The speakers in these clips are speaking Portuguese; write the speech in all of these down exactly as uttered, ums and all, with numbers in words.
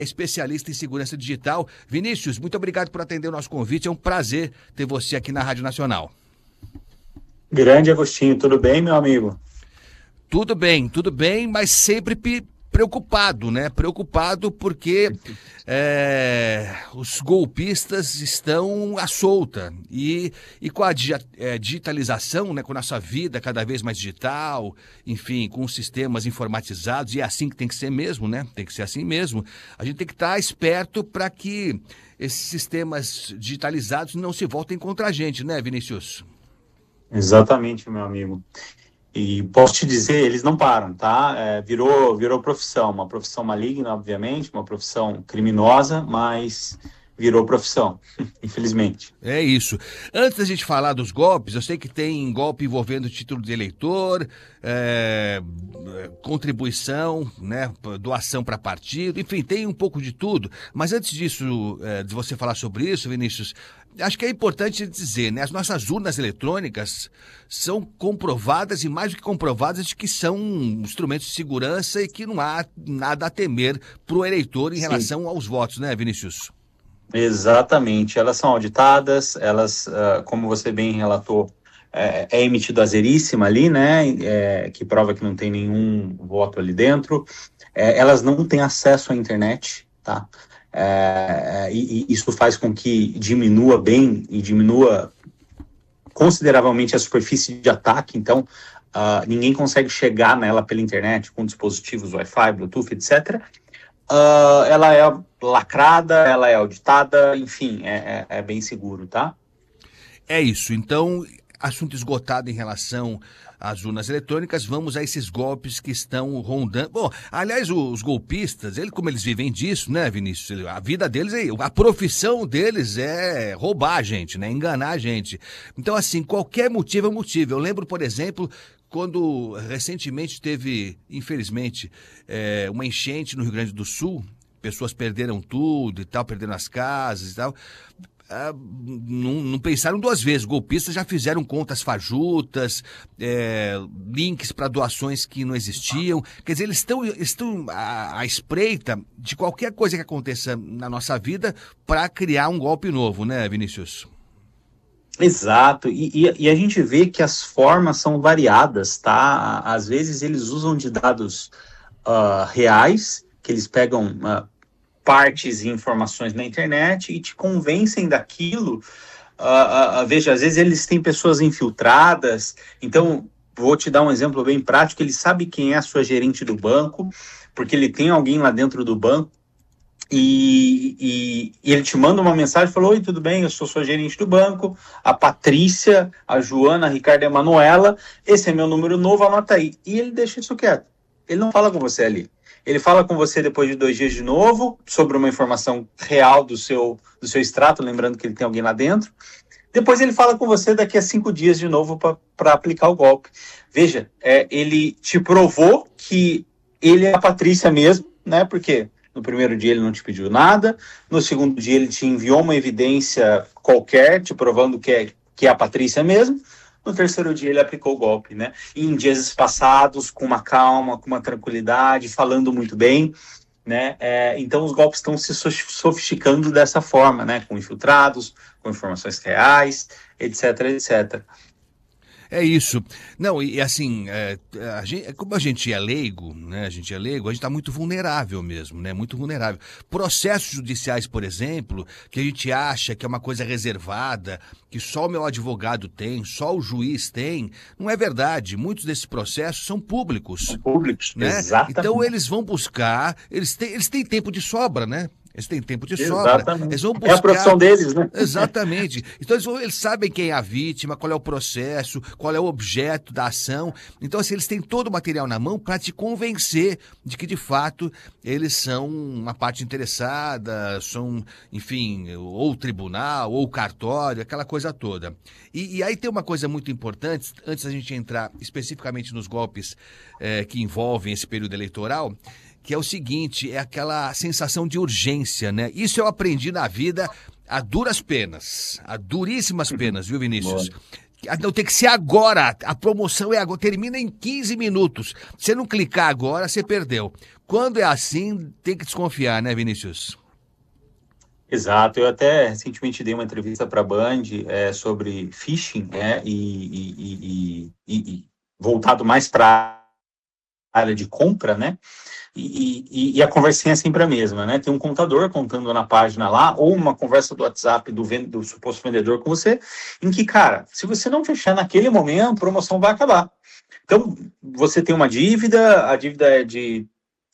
especialista em segurança digital. Vinícius, muito obrigado por atender o nosso convite. É um prazer ter você aqui na Rádio Nacional. Grande Agostinho, tudo bem, meu amigo? Tudo bem, tudo bem, mas sempre preocupado, né? Preocupado porque é, os golpistas estão à solta e, e com a digitalização, né, com a nossa vida cada vez mais digital, enfim, com os sistemas informatizados, e é assim que tem que ser mesmo, né? Tem que ser assim mesmo. A gente tem que estar esperto para que esses sistemas digitalizados não se voltem contra a gente, né, Vinícius? Exatamente, meu amigo. E posso te dizer, eles não param, tá? É, virou, virou profissão, uma profissão maligna, obviamente, uma profissão criminosa, mas virou profissão, infelizmente. É isso. Antes da gente falar dos golpes, eu sei que tem golpe envolvendo título de eleitor, é, contribuição, né, doação para partido, enfim, tem um pouco de tudo. Mas antes disso, é, de você falar sobre isso, Vinícius, acho que é importante dizer, né, as nossas urnas eletrônicas são comprovadas e mais do que comprovadas de que são instrumentos de segurança e que não há nada a temer para o eleitor em Sim. relação aos votos, né, Vinícius? Exatamente, elas são auditadas, elas, uh, como você bem relatou, é, é emitido a zeríssima ali, né, é, que prova que não tem nenhum voto ali dentro, é, elas não têm acesso à internet, tá, é, e, e isso faz com que diminua bem e diminua consideravelmente a superfície de ataque, então uh, ninguém consegue chegar nela pela internet com dispositivos Wi-Fi, Bluetooth, etcétera, Uh, ela é lacrada, ela é auditada, enfim, é, é, é bem seguro, tá? É isso, então, assunto esgotado em relação às urnas eletrônicas, vamos a esses golpes que estão rondando. Bom, aliás, os golpistas, ele, como eles vivem disso, né, Vinícius? A vida deles, é, a profissão deles é roubar a gente, né, enganar a gente. Então, assim, qualquer motivo é motivo. Eu lembro, por exemplo, quando recentemente teve, infelizmente, é, uma enchente no Rio Grande do Sul, pessoas perderam tudo e tal, perderam as casas e tal, ah, não, não pensaram duas vezes, golpistas já fizeram contas fajutas, é, links para doações que não existiam, quer dizer, eles estão, estão à, à espreita de qualquer coisa que aconteça na nossa vida para criar um golpe novo, né, Vinícius? Exato, e, e, e a gente vê que as formas são variadas, tá? Às vezes eles usam de dados uh, reais, que eles pegam uh, partes e informações na internet e te convencem daquilo. Uh, uh, veja, às vezes eles têm pessoas infiltradas, então vou te dar um exemplo bem prático, ele sabe quem é a sua gerente do banco, porque ele tem alguém lá dentro do banco, E, e, e ele te manda uma mensagem e falou: oi, tudo bem, eu sou sua gerente do banco, a Patrícia, a Joana, a Ricardo e a Manuela, esse é meu número novo, anota aí. E ele deixa isso quieto, ele não fala com você ali. Ele fala com você depois de dois dias de novo, sobre uma informação real do seu, do seu extrato, lembrando que ele tem alguém lá dentro. Depois ele fala com você daqui a cinco dias de novo para aplicar o golpe. Veja, é, ele te provou que ele é a Patrícia mesmo, né, porque no primeiro dia ele não te pediu nada, no segundo dia ele te enviou uma evidência qualquer, te provando que é, que é a Patrícia mesmo, no terceiro dia ele aplicou o golpe, né? E em dias passados, com uma calma, com uma tranquilidade, falando muito bem, né? É, então os golpes estão se sofisticando dessa forma, né? Com infiltrados, com informações reais, etc, etcétera. É isso. Não, e assim, é, a gente, como a gente é leigo, né? A gente é leigo, a gente está muito vulnerável mesmo, né? Muito vulnerável. Processos judiciais, por exemplo, que a gente acha que é uma coisa reservada, que só o meu advogado tem, só o juiz tem, não é verdade. Muitos desses processos são públicos. São públicos, né? Exatamente. Então eles vão buscar, eles têm, eles têm tempo de sobra, né? Eles têm tempo de sobra. Eles vão buscar... É a profissão deles, né? Exatamente. Então eles, vão, eles sabem quem é a vítima, qual é o processo, qual é o objeto da ação. Então, assim, eles têm todo o material na mão para te convencer de que, de fato, eles são uma parte interessada, são, enfim, ou tribunal, ou cartório, aquela coisa toda. E, e aí tem uma coisa muito importante, antes da gente entrar especificamente nos golpes eh, que envolvem esse período eleitoral, que é o seguinte, é aquela sensação de urgência, né? Isso eu aprendi na vida a duras penas, a duríssimas penas, viu, Vinícius? Não, tem que ser agora, a promoção é agora, termina em quinze minutos. Se não clicar agora, você perdeu. Quando é assim, tem que desconfiar, né, Vinícius? Exato, eu até recentemente dei uma entrevista para a Band é, sobre phishing, né, e, e, e, e, e voltado mais para a área de compra, né, e, e, e a conversinha é sempre a mesma, né, tem um contador contando na página lá, ou uma conversa do WhatsApp do, vend- do suposto vendedor com você, em que, cara, se você não fechar naquele momento, a promoção vai acabar. Então, você tem uma dívida, a dívida é de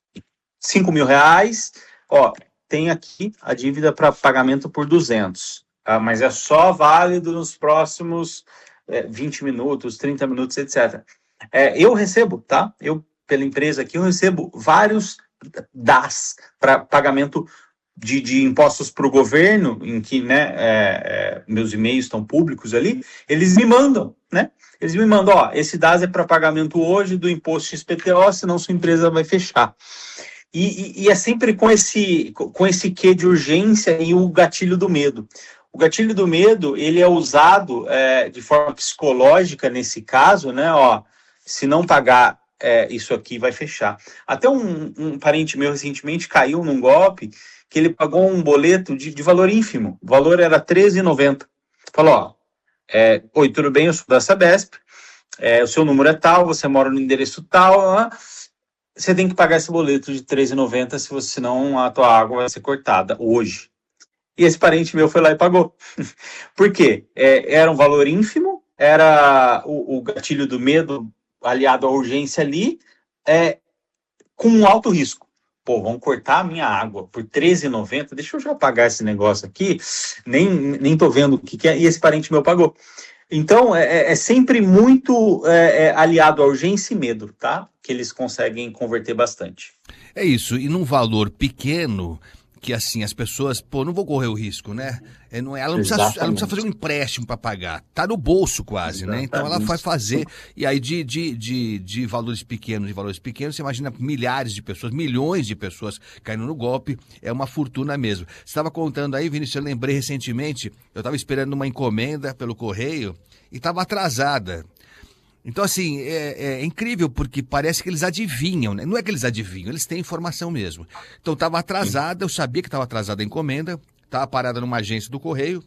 cinco mil reais, ó, tem aqui a dívida para pagamento por duzentos, tá? Mas é só válido nos próximos é, vinte minutos, trinta minutos, etcétera. É, eu recebo, tá? Eu, pela empresa aqui, eu recebo vários D A S para pagamento de, de impostos para o governo, em que, né, é, é, meus e-mails estão públicos ali, eles me mandam, né? Eles me mandam, ó, esse D A S é para pagamento hoje do imposto X P T O, senão sua empresa vai fechar. E, e, e é sempre com esse, com esse quê de urgência e o gatilho do medo. O gatilho do medo, ele é usado é, de forma psicológica nesse caso, né? Ó, se não pagar é, isso aqui, vai fechar. Até um, um parente meu recentemente caiu num golpe que ele pagou um boleto de, de valor ínfimo. O valor era treze reais e noventa centavos. Falou, ó, é, oi, tudo bem, eu sou da Sabesp, é, o seu número é tal, você mora no endereço tal, ó, você tem que pagar esse boleto de treze reais e noventa centavos, se senão a tua água vai ser cortada hoje. E esse parente meu foi lá e pagou. Por quê? É, era um valor ínfimo, era o, o gatilho do medo aliado à urgência ali, é, com um alto risco. Pô, vão cortar a minha água por treze reais e noventa centavos, deixa eu já pagar esse negócio aqui, nem, nem tô vendo o que, que é, e esse parente meu pagou. Então, é, é sempre muito é, é, aliado à urgência e medo, tá? Que eles conseguem converter bastante. É isso, e num valor pequeno, que assim, as pessoas, pô, não vou correr o risco, né? É, não é, ela, não precisa, ela não precisa fazer um empréstimo para pagar, tá no bolso quase, Exatamente. Né? Então ela vai fazer, e aí de, de, de, de valores pequenos, de valores pequenos, você imagina milhares de pessoas, milhões de pessoas caindo no golpe, é uma fortuna mesmo. Você estava contando aí, Vinícius, eu lembrei recentemente, eu estava esperando uma encomenda pelo correio e estava atrasada. Então, assim, é, é incrível porque parece que eles adivinham, né? Não é que eles adivinham, eles têm informação mesmo. Então, estava atrasada, eu sabia que estava atrasada a encomenda, estava parada numa agência do correio,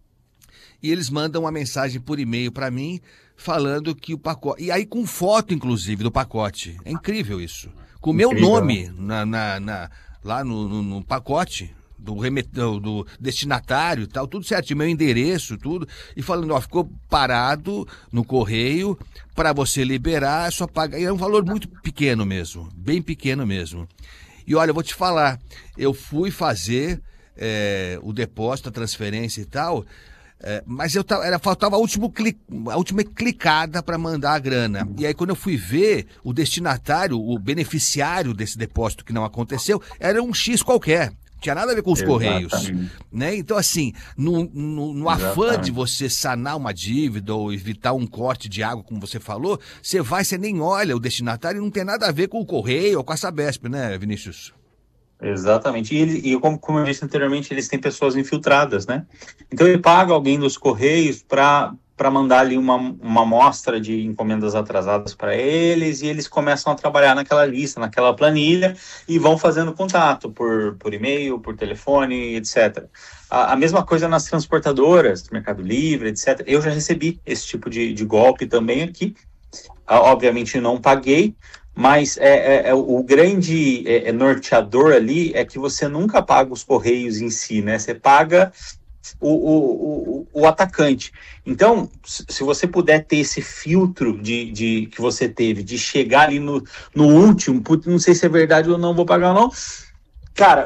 e eles mandam uma mensagem por e-mail para mim, falando que o pacote... E aí com foto, inclusive, do pacote. É incrível isso. Com o meu nome na, na, na, lá no, no, no pacote... Do, remet... do destinatário e tal, tudo certinho, meu endereço, tudo, e falando, ó, ficou parado no correio, para você liberar, é só pagar, e é um valor muito pequeno mesmo, bem pequeno mesmo. E olha, eu vou te falar, eu fui fazer é, o depósito, a transferência e tal, é, mas eu tava, era, faltava a, último clic, a última clicada para mandar a grana. E aí quando eu fui ver, o destinatário, o beneficiário desse depósito que não aconteceu, era um X qualquer. Tinha nada a ver com os Exatamente. Correios, né? Então, assim, no, no, no afã de você sanar uma dívida ou evitar um corte de água, como você falou, você vai, você nem olha o destinatário e não tem nada a ver com o Correio ou com a Sabesp, né, Vinícius? Exatamente. E, ele, e como, como eu disse anteriormente, eles têm pessoas infiltradas, né? Então, ele paga alguém dos Correios para para mandar ali uma, uma amostra de encomendas atrasadas para eles, e eles começam a trabalhar naquela lista, naquela planilha, e vão fazendo contato por, por e-mail, por telefone, etcétera. A, a mesma coisa nas transportadoras, Mercado Livre, etcétera. Eu já recebi esse tipo de, de golpe também aqui. Ah, obviamente não paguei, mas é, é, é o grande é, é norteador ali é que você nunca paga os Correios em si, né? Você paga O, o, o, o atacante. Então, se você puder ter esse filtro de, de, que você teve, de chegar ali no, no último, não sei se é verdade ou não, vou pagar ou não, cara,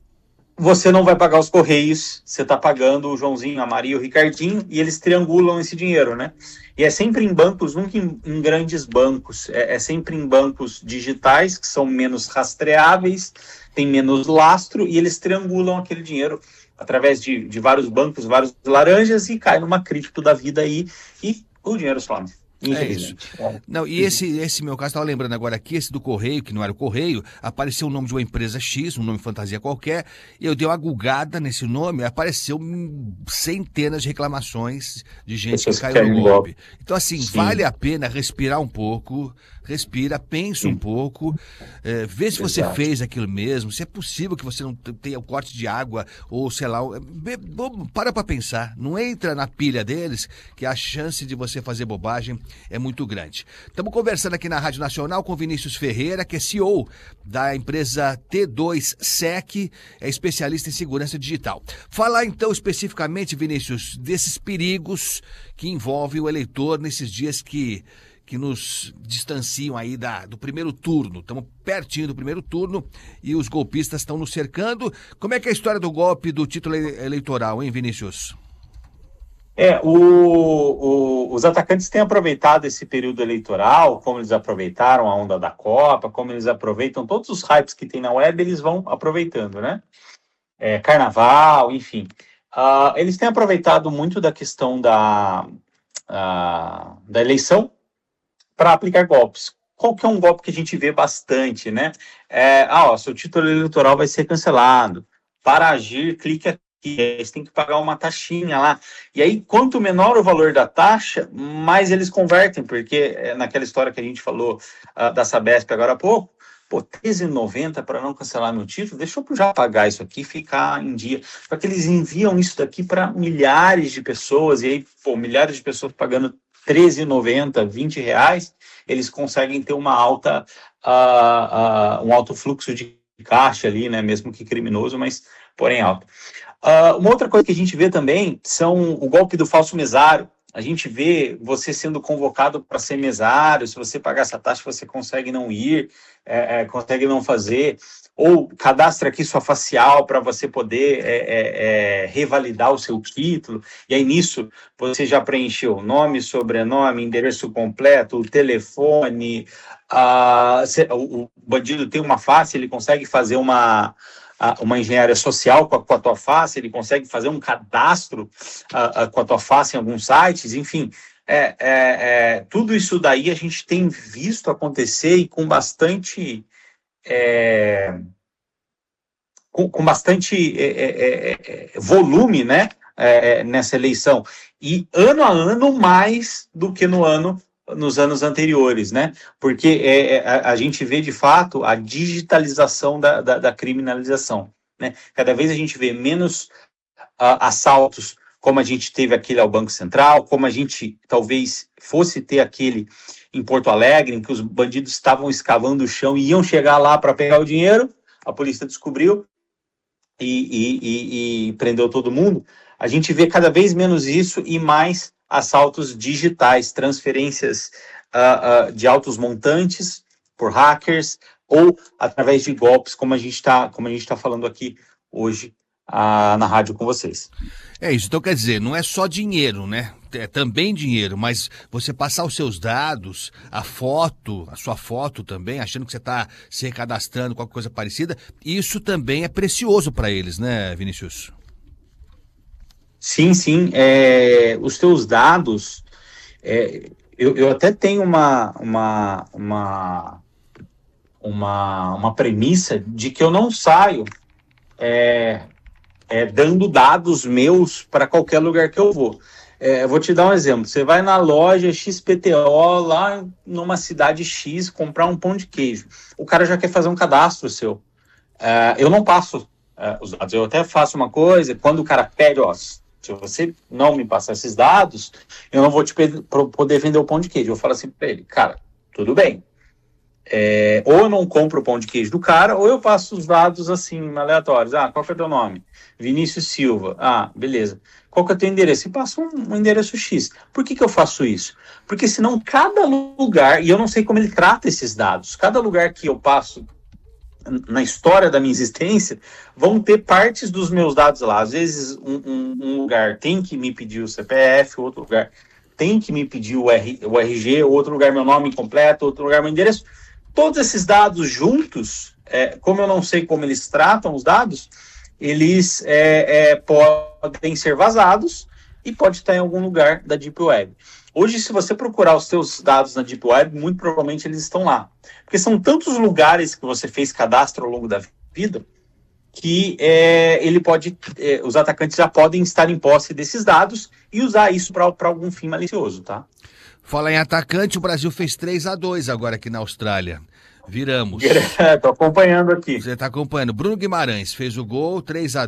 você não vai pagar os Correios, você está pagando o Joãozinho, a Maria, o Ricardinho, e eles triangulam esse dinheiro, né? E é sempre em bancos, nunca em, em grandes bancos, é, é sempre em bancos digitais, que são menos rastreáveis, tem menos lastro, e eles triangulam aquele dinheiro através de, de vários bancos, vários laranjas, e cai numa cripto da vida aí, e o dinheiro some. infelizmente. É isso. Não, e esse, esse meu caso, estava lembrando agora aqui, esse do Correio, que não era o Correio, apareceu o nome de uma empresa X, um nome fantasia qualquer, e eu dei uma gulgada nesse nome, apareceu centenas de reclamações de gente que caiu no golpe. Então, assim, Sim. vale a pena respirar um pouco, respira, pensa Sim. um pouco, é, vê se você Exato. fez aquilo mesmo, se é possível que você não tenha o corte de água, ou sei lá, para para pensar, não entra na pilha deles, que a chance de você fazer bobagem é muito grande. Estamos conversando aqui na Rádio Nacional com Vinícius Ferreira, que é C E O da empresa T dois S E C, é especialista em segurança digital. Falar então especificamente, Vinícius, desses perigos que envolvem o eleitor nesses dias que, que nos distanciam aí da, do primeiro turno. Estamos pertinho do primeiro turno e os golpistas estão nos cercando. Como é que é a história do golpe do título eleitoral, hein, Vinícius? É, o, o, os atacantes têm aproveitado esse período eleitoral, como eles aproveitaram a onda da Copa, como eles aproveitam todos os hypes que tem na web, eles vão aproveitando, né? É, carnaval, enfim. Uh, eles têm aproveitado muito da questão da, uh, da eleição para aplicar golpes. Qual que é um golpe que a gente vê bastante, né? É, ah, ó, seu título eleitoral vai ser cancelado. Para agir, clique aqui. Eles têm que pagar uma taxinha lá. E aí, quanto menor o valor da taxa, mais eles convertem, porque é naquela história que a gente falou uh, da Sabesp agora há pouco, pô, treze reais e noventa centavos para não cancelar meu título, deixa eu já pagar isso aqui e ficar em dia. Só que eles enviam isso daqui para milhares de pessoas, e aí, pô, milhares de pessoas pagando treze reais e noventa centavos, vinte reais, eles conseguem ter uma alta, uh, uh, um alto fluxo de caixa ali, né, mesmo que criminoso, mas porém alto. Uh, uma outra coisa que a gente vê também são o golpe do falso mesário. A gente vê você sendo convocado para ser mesário, se você pagar essa taxa você consegue não ir, é, é, consegue não fazer, ou cadastra aqui sua facial para você poder é, é, é, revalidar o seu título, e aí nisso você já preencheu nome, sobrenome, endereço completo, o telefone, uh, se, o, o bandido tem uma face, ele consegue fazer uma... uma engenharia social com a, com a tua face, ele consegue fazer um cadastro uh, uh, com a tua face em alguns sites, enfim, é, é, é, tudo isso daí a gente tem visto acontecer e com bastante é, com, com bastante é, é, é, volume, né, é, nessa eleição, e ano a ano mais do que no ano nos anos anteriores, né? Porque é, a, a gente vê, de fato, a digitalização da, da, da criminalização, né? Cada vez a gente vê menos uh, assaltos, como a gente teve aquele ao Banco Central, como a gente talvez fosse ter aquele em Porto Alegre, em que os bandidos estavam escavando o chão e iam chegar lá para pegar o dinheiro, a polícia descobriu e, e, e, e prendeu todo mundo. A gente vê cada vez menos isso e mais assaltos digitais, transferências uh, uh, de altos montantes por hackers ou através de golpes, como a gente está como a gente está falando aqui hoje uh, na rádio com vocês. É isso, então quer dizer, não é só dinheiro, né? É também dinheiro, mas você passar os seus dados, a foto, a sua foto também, achando que você está se recadastrando, qualquer coisa parecida, isso também é precioso para eles, né, Vinícius? Sim, sim. É, os teus dados, é, eu, eu até tenho uma, uma, uma, uma, uma premissa de que eu não saio é, é, dando dados meus para qualquer lugar que eu vou. É, eu vou te dar um exemplo. Você vai na loja X P T O, lá numa cidade X, comprar um pão de queijo. O cara já quer fazer um cadastro seu. É, eu não passo é, os dados. Eu até faço uma coisa, quando o cara pede, ó, se você não me passar esses dados, eu não vou te poder vender o pão de queijo. Eu falo assim para ele, cara, tudo bem. É, ou eu não compro o pão de queijo do cara, ou eu passo os dados assim, aleatórios. Ah, qual que é o teu nome? Vinícius Silva. Ah, beleza. Qual que é o teu endereço? E passo um, um endereço X. Por que que eu faço isso? Porque senão cada lugar, e eu não sei como ele trata esses dados, cada lugar que eu passo na história da minha existência, vão ter partes dos meus dados lá. Às vezes um, um, um lugar tem que me pedir o C P F, outro lugar tem que me pedir o, R, o R G, outro lugar meu nome completo, outro lugar meu endereço. Todos esses dados juntos, é, como eu não sei como eles tratam os dados, eles é, é, podem ser vazados e pode estar em algum lugar da Deep Web. Hoje, se você procurar os seus dados na Deep Web, muito provavelmente eles estão lá. Porque são tantos lugares que você fez cadastro ao longo da vida que é, ele pode, é, os atacantes já podem estar em posse desses dados e usar isso para algum fim malicioso, tá? Fala em atacante, o Brasil fez três a dois agora aqui na Austrália. Viramos. Estou acompanhando aqui. Você está acompanhando. Bruno Guimarães fez o gol, três a